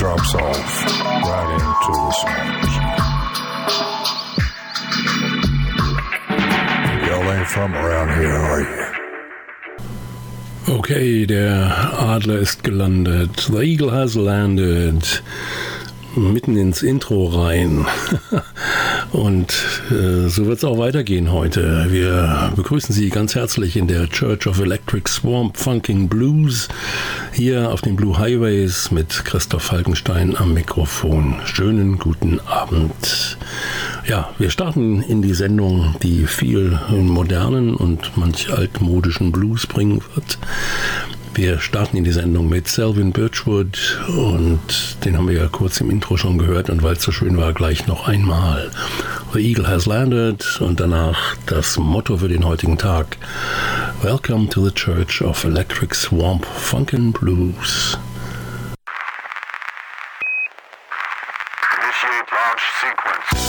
drops off right into the swamps. Y'all ain't from around here, are you? Okay, der Adler ist gelandet. The Eagle has landed. Mitten ins Intro rein. Und so wird es auch weitergehen heute. Wir begrüßen Sie ganz herzlich in der Church of Electric Swamp Funkin' Blues hier auf den Blue Highways mit Christoph Falkenstein am Mikrofon. Schönen guten Abend. Ja, wir starten in die Sendung, die viel modernen und manch altmodischen Blues bringen wird. Wir starten in die Sendung mit Selwyn Birchwood und den haben wir ja kurz im Intro schon gehört und weil es so schön war, gleich noch einmal. The Eagle has landed und danach das Motto für den heutigen Tag. Welcome to the Church of Electric Swamp Funkin' Blues. Initiate launch sequence.